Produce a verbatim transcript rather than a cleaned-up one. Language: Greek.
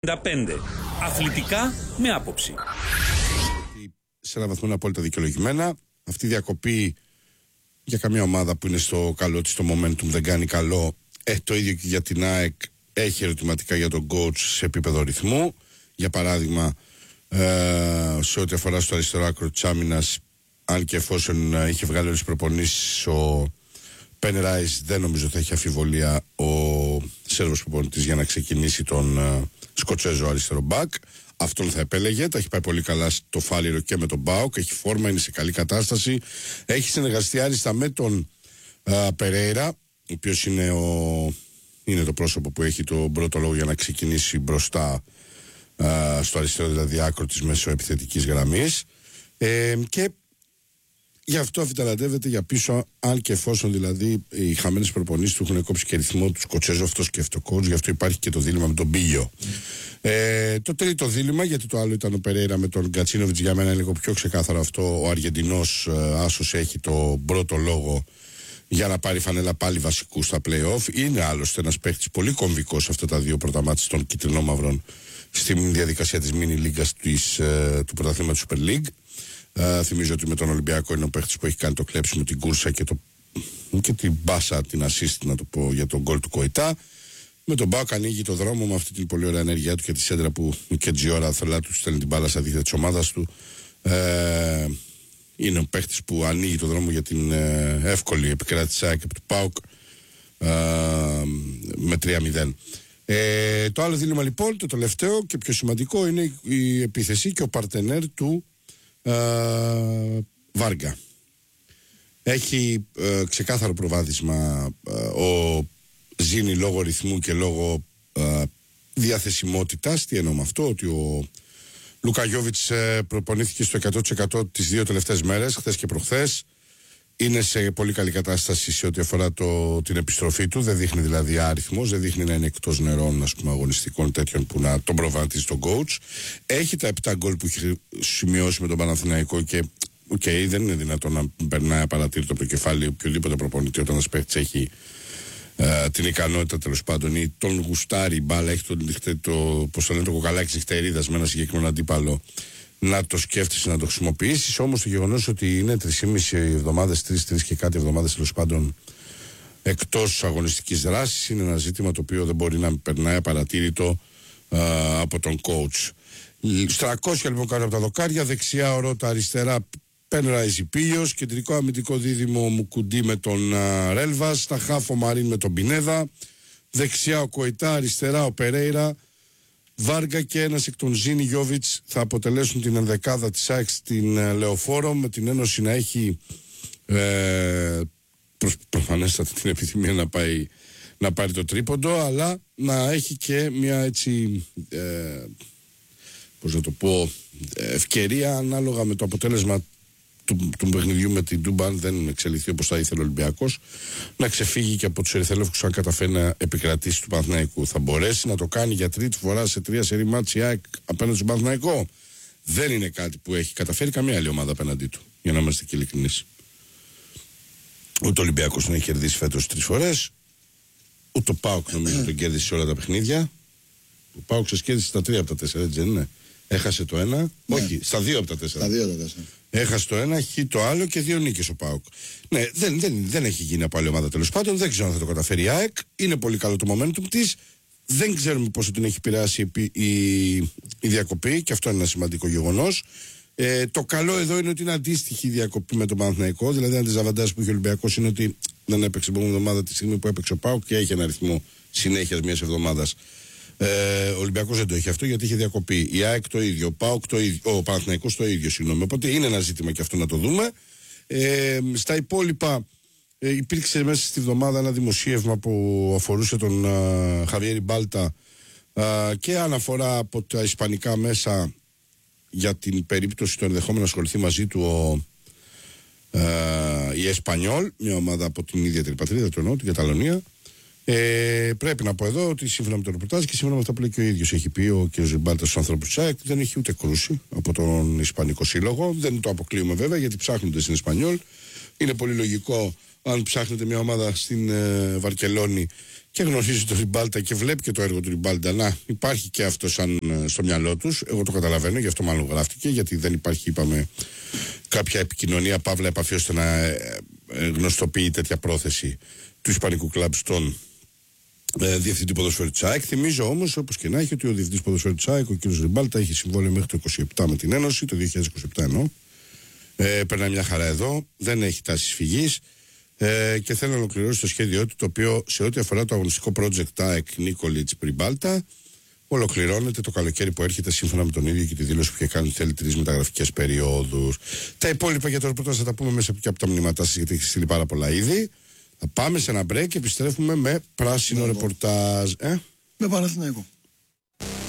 εβδομήντα πέντε. Αθλητικά με άποψη. Σε έναν βαθμό είναι απόλυτα δικαιολογημένα. Αυτή η διακοπή για καμία ομάδα που είναι στο καλό της, στο momentum δεν κάνει καλό. Ε, το ίδιο και για την ΑΕΚ, έχει ερωτηματικά για τον coach σε επίπεδο ρυθμού. Για παράδειγμα, ε, σε ό,τι αφορά στο αριστερό άκρο της άμυνας, αν και εφόσον ε, είχε βγάλει όλες τις προπονήσεις ο Πεν Ράις, δεν νομίζω θα έχει αφιβολία ο Σέρβος προπονητής για να ξεκινήσει τον ε, Σκοτσέζο αριστερό μπακ. Αυτόν θα επέλεγε. Τα έχει πάει πολύ καλά στο Φάληρο και με τον Μπάουκ. Έχει φόρμα, είναι σε καλή κατάσταση. Έχει συνεργαστεί άριστα με τον α, Περέιρα, ο οποίος είναι, ο, είναι το πρόσωπο που έχει τον πρώτο λόγο για να ξεκινήσει μπροστά α, στο αριστερό, δηλαδή άκρο της μεσοεπιθετικής γραμμής. Ε, και γι' αυτό αφιταλαντεύεται για πίσω, αν και εφόσον δηλαδή οι χαμένες προπονήσεις του έχουν κόψει και ρυθμό του Σκοτσέζο, αυτό σκέφτεται ο coach, γι' αυτό υπάρχει και το δίλημμα με τον Πίγιο. Mm. Ε, το τρίτο δίλημμα, γιατί το άλλο ήταν ο Περέιρα με τον Γκατσίνοβιτς, για μένα είναι λίγο πιο ξεκάθαρο αυτό. Ο Αργεντινός ε, άσος έχει το πρώτο λόγο για να πάρει φανέλα πάλι βασικού στα play-off. Είναι άλλωστε ένας παίχτης πολύ κομβικός σε αυτά τα δύο πρώτα μάτς των κυτρινόμαυρων στη διαδικασία της μίνι λίγκας ε, του πρωταθλήματος Super League. Uh, θυμίζω ότι με τον Ολυμπιακό είναι ο παίχτης που έχει κάνει το κλέψιμο, την κούρσα και, το, και την μπάσα, την assist, να το πω, για τον γκολ του Κοϊτά. Με τον Μπάουκ ανοίγει το δρόμο με αυτή την πολύ ωραία ενέργειά του και τη σέντρα που και Τζιόρα θέλα του στέλνει την μπάλα στα δίχτυα της ομάδας του. Ε, είναι ο παίχτης που ανοίγει το δρόμο για την ε, εύκολη επικράτηση ΑΕΚ του ΠΑΟΚ ε, με τρία μηδέν. Ε, το άλλο δίλημμα λοιπόν, το τελευταίο και πιο σημαντικό, είναι η επίθεση και ο παρτενέρ του Uh, Βάργα. Έχει uh, ξεκάθαρο προβάδισμα uh, ο Ζήνη λόγω ρυθμού και λόγω uh, διαθεσιμότητας. Τι εννοώ με αυτό? Ότι ο Λούκα Γιόβιτς uh, προπονήθηκε στο εκατό τοις εκατό τις δύο τελευταίες μέρες, χθες και προχθές. Είναι σε πολύ καλή κατάσταση σε ό,τι αφορά το, την επιστροφή του. Δεν δείχνει δηλαδή άριθμος, δεν δείχνει να είναι εκτός νερών, ας πούμε, αγωνιστικών τέτοιων που να τον προβαντίζει τον coach. Έχει τα επτά γκολ που έχει σημειώσει με τον Παναθηναϊκό και οκ, okay, δεν είναι δυνατόν να περνάει απαρατήρητο από το κεφάλι οποιοδήποτε προπονητή όταν ένας παίκτης έχει ε, την ικανότητα, τέλος πάντων, ή τον γουστάρει η μπάλα, έχει τον, το, πώς το λένε, το κοκαλάκι της νυχτερίδας με ένα συγκεκριμένο αντίπαλο, να το σκέφτεσαι να το χρησιμοποιήσεις. Όμως το γεγονός ότι είναι τρεις και μισή εβδομάδες, τρεις, τρεις και κάτι εβδομάδες τέλος πάντων εκτός αγωνιστικής δράσης, είναι ένα ζήτημα το οποίο δεν μπορεί να περνάει απαρατήρητο α, από τον coach. Στρακόσια λοιπόν κάτω από τα δοκάρια, δεξιά ο Ρώτα, αριστερά Πεν Ράις Πίγιος, κεντρικό αμυντικό δίδυμο Μουκουντή με τον α, Ρέλβας, στα χάφο Μαρίν με τον Πινέδα, δεξιά ο Κοϊτά, αριστερά ο Περέιρα, Βάργα και ένας εκ των Ζήνη Γιόβιτς θα αποτελέσουν την ενδεκάδα της ΑΕΚ στην uh, Λεωφόρο, με την Ένωση να έχει ε, προ, προφανέστατα την επιθυμία να, πάει, να πάρει το τρίποντο, αλλά να έχει και μια έτσι ε, πώς να το πω, ευκαιρία ανάλογα με το αποτέλεσμα του, του παιχνιδιού με την Τούμπα, αν δεν εξελιχθεί όπως θα ήθελε ο Ολυμπιακός, να ξεφύγει και από τους ερυθρόλευκους αν καταφέρει να επικρατήσει του Παναθηναϊκού. Θα μπορέσει να το κάνει για τρίτη φορά σε τρία σερί μάτς η ΑΕΚ απέναντι στον Παναθηναϊκό? Δεν είναι κάτι που έχει καταφέρει καμία άλλη ομάδα απέναντί του, για να είμαστε και ειλικρινείς. Ούτε ο Ολυμπιακός τον έχει κερδίσει φέτος τρεις φορές, ούτε ο ΠΑΟΚ νομίζω τον κέρδισε σε όλα τα παιχνίδια. Ο ΠΑΟΚ σας κέρδισε στα τρία από τα τέσσερα, έτσι δεν είναι? Έχασε το ένα, ναι. Όχι, στα δύο από τα τέσσερα. Στα δύο από τα τέσσερα. Έχασε το ένα, χει το άλλο και δύο νίκες ο ΠΑΟΚ. Ναι, δεν, δεν, δεν έχει γίνει από άλλη ομάδα τέλος πάντων. Δεν ξέρω αν θα το καταφέρει η ΑΕΚ. Είναι πολύ καλό το momentum της. Δεν ξέρουμε πόσο την έχει επηρεάσει η, η, η διακοπή, και αυτό είναι ένα σημαντικό γεγονός. Ε, το καλό εδώ είναι ότι είναι αντίστοιχη η διακοπή με τον Παναθηναϊκό. Δηλαδή, ένα αντιζαβαντάζ που είχε ο Ολυμπιακός είναι ότι δεν έπαιξε την εβδομάδα τη στιγμή που έπαιξε ο ΠΑΟΚ και έχει ένα αριθμό συνέχεια μια εβδομάδα. Ε, ο Ολυμπιακός δεν το έχει αυτό γιατί είχε διακοπή. Η ΑΕΚ το ίδιο, ο ΠΑΟΚ το ίδιο, ο Παναθηναϊκός το ίδιο, συγγνώμη. Οπότε είναι ένα ζήτημα και αυτό να το δούμε. Ε, στα υπόλοιπα, ε, υπήρξε μέσα στη βδομάδα ένα δημοσίευμα που αφορούσε τον uh, Χαβιέρι Μπάλτα uh, και αναφορά από τα ισπανικά μέσα για την περίπτωση του ενδεχόμενου να ασχοληθεί μαζί του ο, uh, η Εσπανιόλ, μια ομάδα από την ίδια την πατρίδα του εννοώ, την Καταλωνία. Ε, πρέπει να πω εδώ ότι σύμφωνα με το ρεπορτάζ και σύμφωνα με αυτά που λέει και ο ίδιος έχει πει ο κ. Ζιμπάλτα στους ανθρώπους της ΑΕΚ, δεν έχει ούτε κρούση από τον Ισπανικό Σύλλογο. Δεν το αποκλείουμε βέβαια γιατί ψάχνονται στην Εσπανιόλ. Είναι πολύ λογικό αν ψάχνετε μια ομάδα στην ε, Βαρκελόνη και γνωρίζει τον Ριμπάλτα και βλέπει και το έργο του Ριμπάλτα, να υπάρχει και αυτό σαν ε, στο μυαλό τους. Εγώ το καταλαβαίνω, γι' αυτό μάλλον γράφτηκε, γιατί δεν υπάρχει, είπαμε, κάποια επικοινωνία, παύλα επαφή ώστε να ε, ε, γνωστοποιεί τέτοια πρόθεση του Ισπανικού κλαμπ στον ε, διευθυντή ποδοσφαίρου της ΑΕΚ. Θυμίζω όμως, όπως και να έχει, ότι ο διευθυντής ποδοσφαίρου της ΑΕΚ, ο κ. Ριμπάλτα, έχει συμβόλαιο μέχρι το είκοσι επτά με την Ένωση, το δύο χιλιάδες είκοσι επτά εννοώ. Ε, περνάει μια χαρά εδώ, δεν έχει τάσεις φυγής ε, και θέλει να ολοκληρώσει το σχέδιό του, το οποίο σε ό,τι αφορά το αγωνιστικό project ΑΕΚ Νίκολιτς Ριμπάλτα ολοκληρώνεται το καλοκαίρι που έρχεται, σύμφωνα με τον ίδιο και τη δήλωση που είχε κάνει ότι θέλει τρεις μεταγραφικές περιόδους. Τα υπόλοιπα για το ρεπορτάζ θα τα πούμε μέσα και από τα μηνύματά σας, γιατί έχει στείλει πάρα πολλά ήδη. Θα πάμε σε ένα break και επιστρέφουμε με πράσινο ρεπορτάζ. Ε? Με Παναθηναϊκό.